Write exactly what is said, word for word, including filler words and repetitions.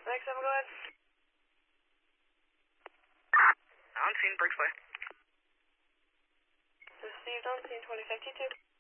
Next seven, go ahead. On scene, Brooksway. Received on scene twenty fifty-two.